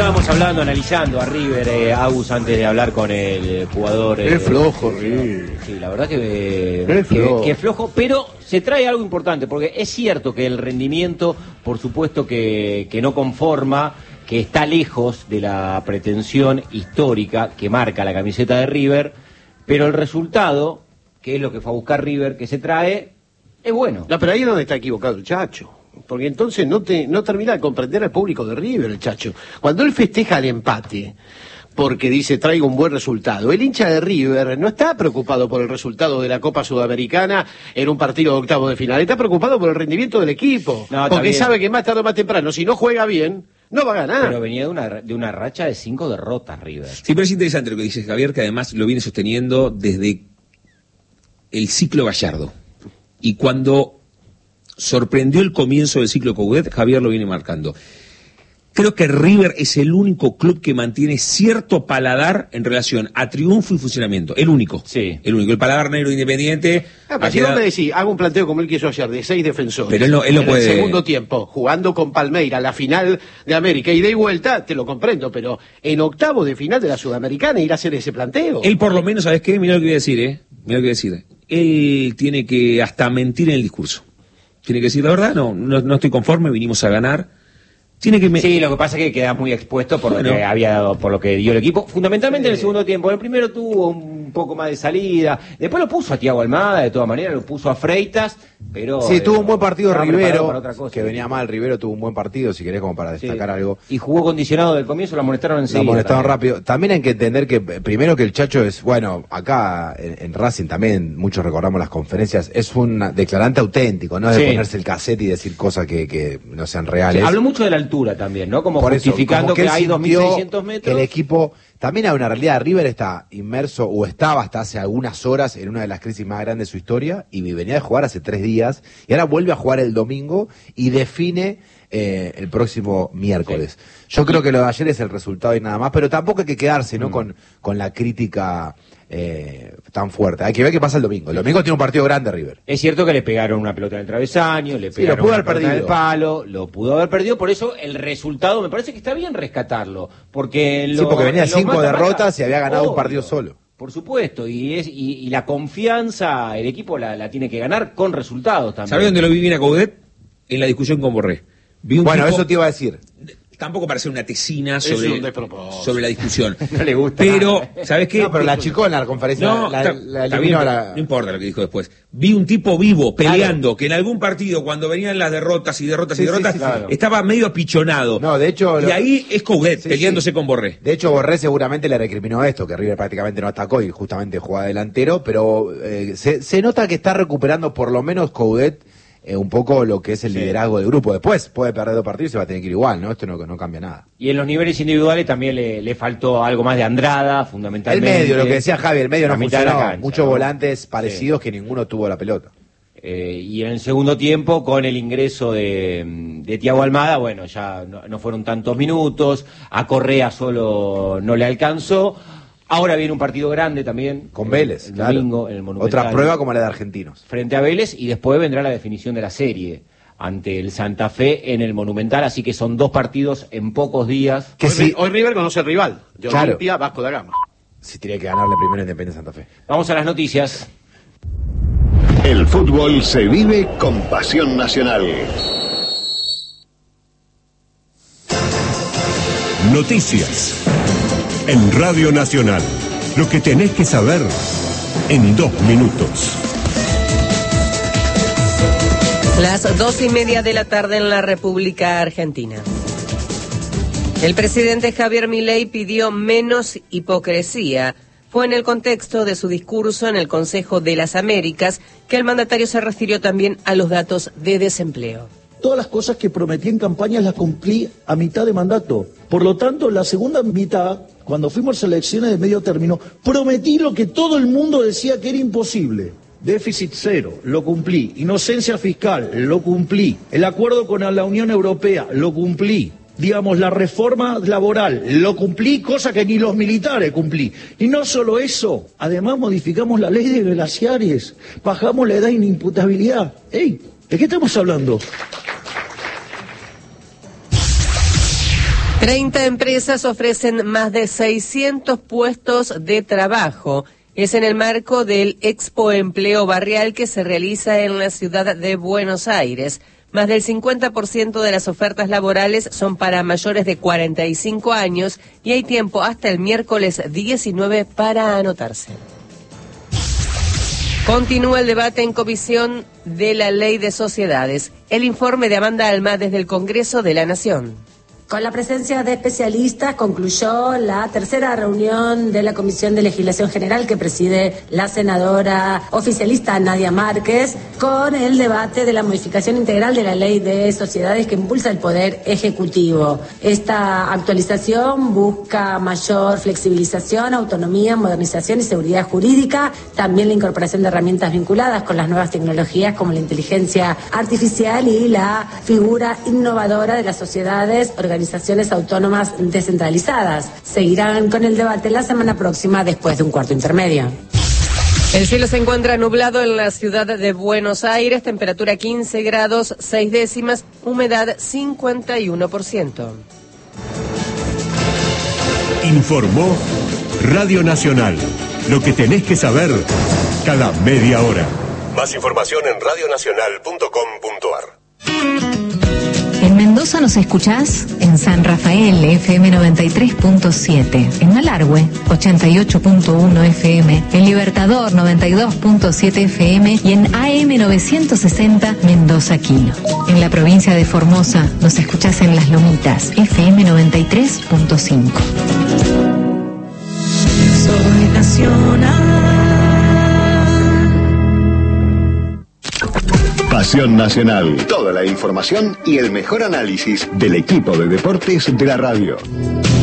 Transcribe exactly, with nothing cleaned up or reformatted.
estábamos hablando, analizando a River, eh, Agus, antes de hablar con el jugador. Es eh, flojo, River. Sí, la verdad que, eh, es que, flojo. que es flojo, pero se trae algo importante, porque es cierto que el rendimiento, por supuesto que, que no conforma, que está lejos de la pretensión histórica que marca la camiseta de River, pero el resultado, que es lo que fue a buscar River, que se trae, es bueno. No, pero ahí es donde está equivocado el Chacho. Porque entonces no te no termina de comprender al público de River, el Chacho. Cuando él festeja el empate, porque dice traigo un buen resultado, el hincha de River no está preocupado por el resultado de la Copa Sudamericana en un partido de octavo de final, está preocupado por el rendimiento del equipo. No, porque bien. sabe que más tarde o más temprano, si no juega bien, no va a ganar. Pero venía de una, de una racha de cinco derrotas, River. Sí, pero es interesante lo que dice Javier, que además lo viene sosteniendo desde el ciclo Gallardo. Y cuando sorprendió el comienzo del ciclo Coudet, Javier lo viene marcando. Creo que River es el único club que mantiene cierto paladar en relación a triunfo y funcionamiento. El único. Sí. El único. El paladar negro Independiente. Ah, pero si quedado... vos me decís, hago un planteo como él quiso ayer, de seis defensores. Pero él no, él no en puede... el segundo tiempo, jugando con Palmeira, la final de América, y de vuelta, te lo comprendo, pero en octavo de final de la Sudamericana ir a hacer ese planteo. Él por lo menos, ¿sabes qué? Mira lo que voy a decir, ¿eh? Mira lo que voy a decir. Él tiene que hasta mentir en el discurso. Tiene que decir la verdad, no, no, no estoy conforme, vinimos a ganar. Tiene que me... Sí, lo que pasa es que queda muy expuesto por Bueno. lo que había dado, por lo que dio el equipo, fundamentalmente en el segundo tiempo. En el primero tuvo un poco más de salida, después lo puso a Thiago Almada, de todas maneras, lo puso a Freitas, pero... Sí, eh, tuvo un buen partido estaba preparado Rivero, para otra cosa. que venía mal. Rivero tuvo un buen partido, si querés, como para destacar Sí. algo. Y jugó condicionado del comienzo, lo amonestaron Lo enseguida. molestaron también. rápido. También hay que entender que, eh, primero, que el Chacho es, bueno, acá en, en Racing también, muchos recordamos las conferencias, es un declarante auténtico, no es de Sí. ponerse el cassette y decir cosas que, que no sean reales. Sí, habló mucho de la altura también, ¿no? Como Por eso, justificando como que, él hay dos mil sintió seiscientos metros. que el equipo, también hay una realidad, River está inmerso, o estaba hasta hace algunas horas en una de las crisis más grandes de su historia, y venía de jugar hace tres días, y ahora vuelve a jugar el domingo, y define eh, el próximo miércoles. Sí. Yo creo que lo de ayer es el resultado y nada más, pero tampoco hay que quedarse, ¿no? Mm. con, con la crítica eh, tan fuerte. Hay que ver qué pasa el domingo. El domingo tiene un partido grande River. Es cierto que le pegaron una pelota en el travesaño, le Sí, pegaron lo pudo una haber pelota en el perdido. palo, lo pudo haber perdido, por eso el resultado me parece que está bien rescatarlo, porque Sí, lo, porque venía de los cinco mata-mata, derrotas y había ganado obvio, un partido solo. Por supuesto, y es y, y la confianza, el equipo la, la tiene que ganar con resultados también. ¿Sabés dónde lo vi bien a Coudet? En la discusión con Borré. Vi un Bueno, tipo- eso te iba a decir. Tampoco para hacer una tesina Es sobre, un despropósito. sobre la discusión. No le gusta Pero, nada. ¿sabes qué? No, pero la chicó en la conferencia. No, la, está- la está eliminó bien, a la- no importa lo que dijo después. Vi un tipo vivo, peleando, que en algún partido, cuando venían las derrotas y derrotas Sí, y sí, derrotas, sí, claro. estaba medio apichonado. No, de hecho... Y lo- ahí es Coudet, Sí, peleándose sí. con Borré. De hecho, Borré seguramente le recriminó esto, que River prácticamente no atacó y justamente juega delantero, pero eh, se, se nota que está recuperando por lo menos Coudet eh, un poco lo que es el Sí. liderazgo del grupo. Después puede perder dos partidos y se va a tener que ir igual, ¿no? Esto no, no cambia nada. Y en los niveles individuales también le, le faltó algo más de Andrada, El fundamentalmente. medio, lo que decía Javi, el medio La no mitad de la funcionó. cancha, Muchos ¿no? volantes parecidos que ninguno tuvo la pelota. Eh, y en el segundo tiempo, con el ingreso de, de Thiago Almada, bueno, ya no, no fueron tantos minutos, a Correa solo no le alcanzó. Ahora viene un partido grande también. Con el- Vélez, el claro. domingo, en el Monumental. Otra prueba como la de Argentinos. Frente a Vélez, y después vendrá la definición de la serie ante el Santa Fe en el Monumental, así que son dos partidos en pocos días. Que hoy, sí. hoy River conoce el rival, de Claro. Olimpia, Vasco da Gama. Si tiene que ganarle primero Independiente Santa Fe. Vamos a las noticias. El fútbol se vive con pasión nacional. Noticias. En Radio Nacional. Lo que tenés que saber en dos minutos. Las dos y media de la tarde en la República Argentina. El presidente Javier Milei pidió menos hipocresía. Fue en el contexto de su discurso en el Consejo de las Américas que el mandatario se refirió también a los datos de desempleo. Todas las cosas que prometí en campaña las cumplí a mitad de mandato. Por lo tanto, la segunda mitad, cuando fuimos a elecciones de medio término, prometí lo que todo el mundo decía que era imposible. Déficit cero, lo cumplí. Inocencia fiscal, lo cumplí. El acuerdo con la Unión Europea, lo cumplí. Digamos, la reforma laboral, lo cumplí, cosa que ni los militares cumplí. Y no solo eso, además modificamos la ley de glaciares, bajamos la edad de inimputabilidad. ¡Ey! ¿De qué estamos hablando? treinta empresas ofrecen más de seiscientos puestos de trabajo. Es en el marco del Expo Empleo Barrial que se realiza en la ciudad de Buenos Aires. Más del cincuenta por ciento de las ofertas laborales son para mayores de cuarenta y cinco años y hay tiempo hasta el miércoles diecinueve para anotarse. Continúa el debate en comisión de la Ley de Sociedades. El informe de Amanda Alma desde el Congreso de la Nación. Con la presencia de especialistas concluyó la tercera reunión de la Comisión de Legislación General que preside la senadora oficialista Nadia Márquez con el debate de la modificación integral de la Ley de Sociedades que impulsa el Poder Ejecutivo. Esta actualización busca mayor flexibilización, autonomía, modernización y seguridad jurídica, también la incorporación de herramientas vinculadas con las nuevas tecnologías como la inteligencia artificial y la figura innovadora de las sociedades organizadas. Organizaciones autónomas descentralizadas. Seguirán con el debate la semana próxima después de un cuarto intermedio. El cielo se encuentra nublado en la ciudad de Buenos Aires, temperatura quince grados, seis décimas, humedad cincuenta y uno por ciento. Informó Radio Nacional. Lo que tenés que saber cada media hora. Más información en radio nacional punto com punto a r. En Mendoza nos escuchás en San Rafael, F M noventa y tres punto siete, en Malargüe, ochenta y ocho punto uno F M, en Libertador, noventa y dos punto siete F M y en A M novecientos sesenta Mendoza Quino. En la provincia de Formosa nos escuchás en Las Lomitas, F M noventa y tres punto cinco. Soy nacional. Pasión Nacional. Toda la información y el mejor análisis del equipo de deportes de la radio.